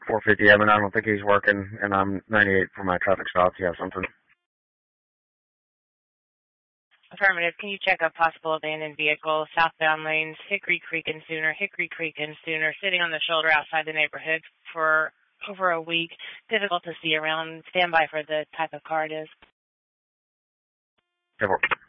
450. I mean, I don't think he's working, and I'm 98 for my traffic stops. You have something? Affirmative. Can you check a possible abandoned vehicle, southbound lanes, Hickory Creek and Sooner, sitting on the shoulder outside the neighborhood for over a week. Difficult to see around. Stand by for the type of car it is. Good work.